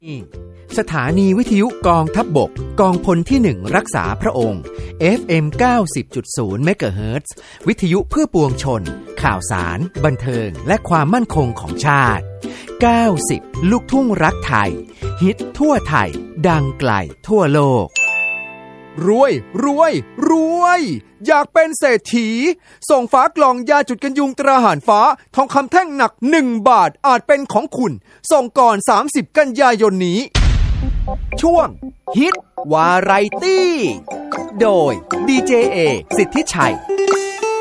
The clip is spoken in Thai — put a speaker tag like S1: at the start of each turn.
S1: สถานีวิทยุกองทัพบกกองพลที่1รักษาพระองค์ FM 90.0 เมกะเฮิรตซ์ วิทยุเพื่อปวงชนข่าวสารบันเทิงและความมั่นคงของชาติ90ลูกทุ่งรักไทยฮิตทั่วไทยดังไกลทั่วโลก
S2: รวยรวยรวยอยากเป็นเศรษฐีส่งฝากล่องยาจุดกันยุงตราหารฟ้าทองคำแท่งหนัก1 บาทอาจเป็นของคุณส่งก่อน30กันยายนนี้ช่วงฮิตวาไรตี้โดยดีเจเอสิทธิชัย